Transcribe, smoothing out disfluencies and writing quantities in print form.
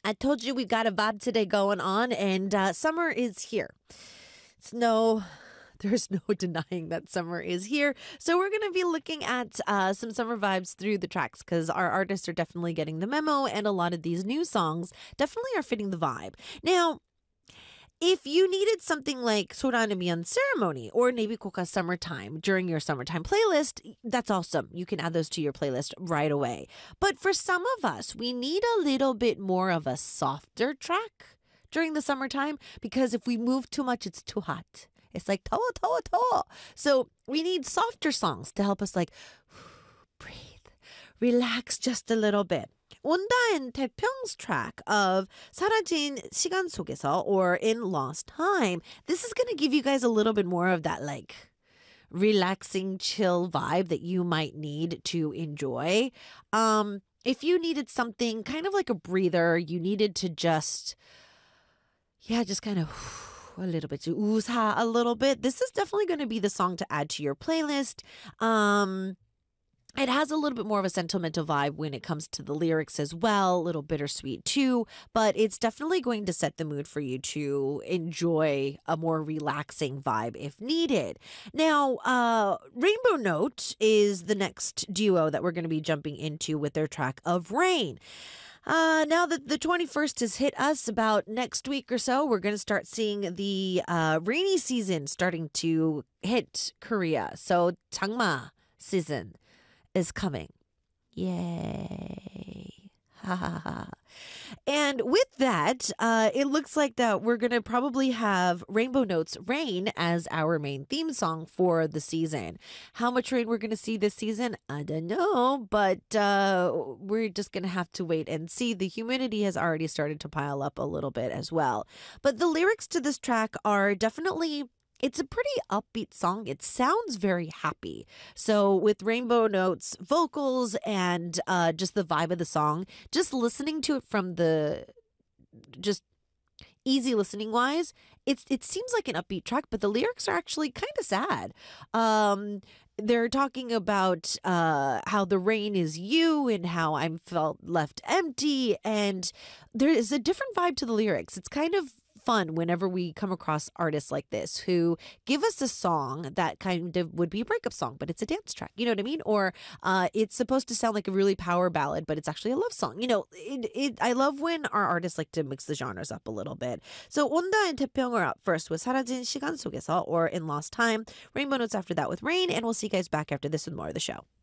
I told you we got a vibe today going on, and summer is here. It's no, there's no denying that summer is here. So we're going to be looking at some summer vibes through the tracks because our artists are definitely getting the memo, and a lot of these new songs definitely are fitting the vibe. Now, if you needed something like 소라누면 Ceremony or Nebikoka Summertime during your summertime playlist, that's awesome. You can add those to your playlist right away. But for some of us, we need a little bit more of a softer track during the summertime because if we move too much, it's too hot. It's like 더워, 더워, 더워. So we need softer songs to help us like breathe, relax just a little bit. 온다 and 태평's track of 사라진 시간 속에서 or in lost time. This is going to give you guys a little bit more of that like relaxing, chill vibe that you might need to enjoy. If you needed something kind of like a breather, you needed to just kind of a little bit, 우사 a little bit. This is definitely going to be the song to add to your playlist. It has a little bit more of a sentimental vibe when it comes to the lyrics as well, a little bittersweet too, but it's definitely going to set the mood for you to enjoy a more relaxing vibe if needed. Now, Rainbow Note is the next duo that we're going to be jumping into with their track of Rain. Now that the 21st has hit us about next week or so, we're going to start seeing the rainy season starting to hit Korea. So, 장마 season is coming. Yay. Ha ha ha. And with that, it looks like that we're going to probably have Rainbow Notes Rain as our main theme song for the season. How much rain we're going to see this season, I don't know, but we're just going to have to wait and see. The humidity has already started to pile up a little bit as well. But the lyrics to this track are definitely... It's a pretty upbeat song. It sounds very happy. So with Rainbow Notes vocals and just the vibe of the song, just listening to it from the just easy listening wise, it seems like an upbeat track, but the lyrics are actually kind of sad. They're talking about how the rain is you and how I'm felt left empty, and there is a different vibe to the lyrics. It's kind of fun whenever we come across artists like this who give us a song that kind of would be a breakup song, but it's a dance track. You know what I mean? Or it's supposed to sound like a really power ballad, but it's actually a love song. You know, I love when our artists like to mix the genres up a little bit. So 온다 and 태평 are up first with 사라진 시간 속에서 or in lost time. Rainbow Notes after that with Rain, and we'll see you guys back after this with more of the show.